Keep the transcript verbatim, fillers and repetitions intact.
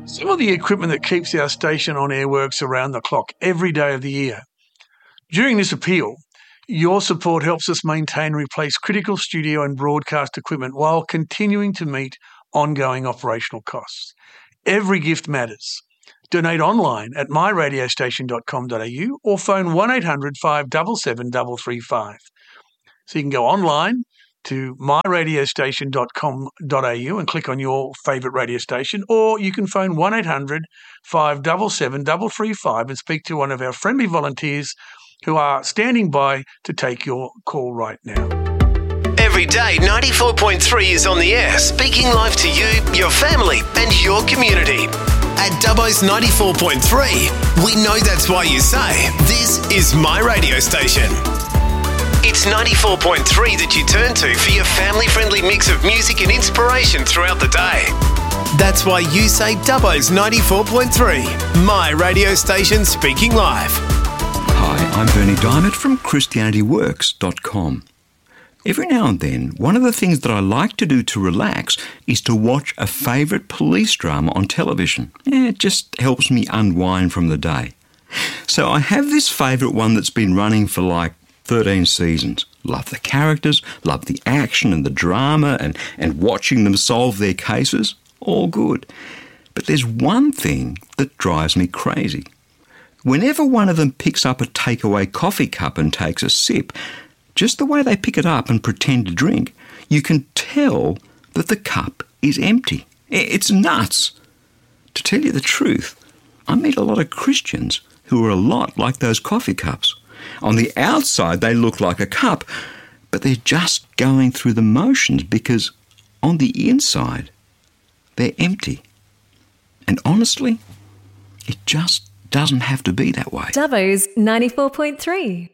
Some of the equipment that keeps our station on air works around the clock every day of the year. During this appeal, your support helps us maintain and replace critical studio and broadcast equipment while continuing to meet ongoing operational costs. Every gift matters. Donate online at my radio station dot com dot a u or phone one eight hundred five seven seven three three five. So you can go online to my radio station dot com dot a u and click on your favourite radio station, or you can phone one eight hundred five seven seven three three five and speak to one of our friendly volunteers who are standing by to take your call right now. Every day, ninety-four point three is on the air, speaking live to you, your family and your community. At Dubbo's ninety-four point three, we know that's why you say, this is my radio station. It's ninety-four point three that you turn to for your family-friendly mix of music and inspiration throughout the day. That's why you say Dubbo's ninety-four point three, my radio station speaking live. Hi, I'm Bernie Diamond from Christianity Works dot com. Every now and then, one of the things that I like to do to relax is to watch a favourite police drama on television. Yeah, it just helps me unwind from the day. So I have this favourite one that's been running for like thirteen seasons. Love the characters, love the action and the drama and, and watching them solve their cases. All good. But there's one thing that drives me crazy. Whenever one of them picks up a takeaway coffee cup and takes a sip, just the way they pick it up and pretend to drink, you can tell that the cup is empty. It's nuts. To tell you the truth, I meet a lot of Christians who are a lot like those coffee cups. On the outside, they look like a cup, but they're just going through the motions because on the inside, they're empty. And honestly, it just doesn't have to be that way. Dubbo's ninety-four point three.